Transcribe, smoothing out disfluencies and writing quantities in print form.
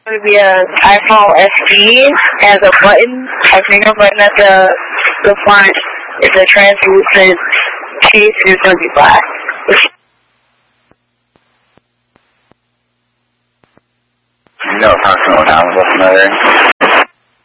going to be an iPhone SE, has a button, a finger button at the front. It's a translucent case, and it's going to be black. You know approximately what time was left in there?